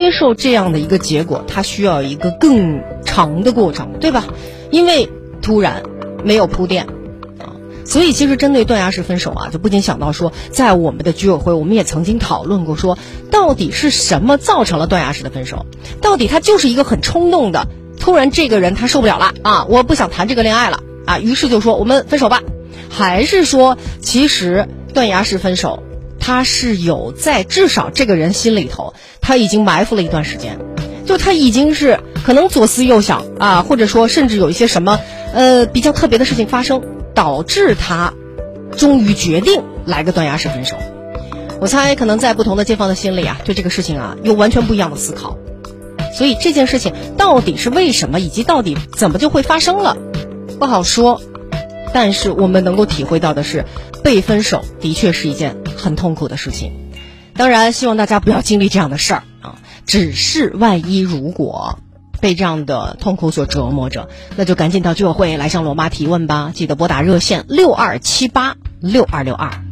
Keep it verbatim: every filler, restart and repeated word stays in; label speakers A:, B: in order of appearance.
A: 接受这样的一个结果，他需要一个更长的过程，对吧？因为突然没有铺垫啊，所以其实针对断崖式分手啊，就不禁想到说，在我们的居委会，我们也曾经讨论过说，到底是什么造成了断崖式的分手？到底他就是一个很冲动的，突然这个人他受不了了啊，我不想谈这个恋爱了啊，于是就说我们分手吧。还是说其实断崖式分手他是有在至少这个人心里头他已经埋伏了一段时间，就他已经是可能左思右想啊，或者说甚至有一些什么呃比较特别的事情发生，导致他终于决定来个断崖式分手。我猜可能在不同的街坊的心里啊，对这个事情啊有完全不一样的思考。所以这件事情到底是为什么，以及到底怎么就会发生了，不好说。但是我们能够体会到的是，被分手的确是一件很痛苦的事情。当然希望大家不要经历这样的事儿啊，只是万一如果被这样的痛苦所折磨着，那就赶紧到居委会来向罗妈提问吧，记得拨打热线六二七八六二六二。